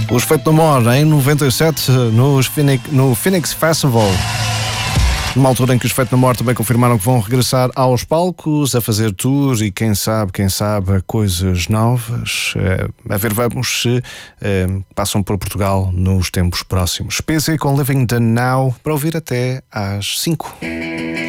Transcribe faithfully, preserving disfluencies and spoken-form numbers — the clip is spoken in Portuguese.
Os Faith No More em noventa e sete nos Phoenix, no Phoenix Festival. Numa altura em que os Faith No More também confirmaram que vão regressar aos palcos, a fazer tour e quem sabe, quem sabe, coisas novas. É, a ver, vamos se é, passam por Portugal nos tempos próximos. P C com Living the Now para ouvir até às cinco.